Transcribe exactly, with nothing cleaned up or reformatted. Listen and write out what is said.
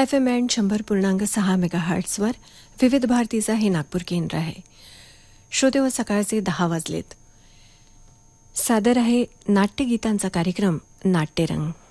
F M N शंभर पूर्णांक सहा मेगा हर्ट्सवर विविध भारतीचा हे नागपूर केंद्र आहे. श्रोते व सकाळचे दहा वाजलेत. सादर आहे नाट्यगीतांचा कार्यक्रम नाट्यरंग.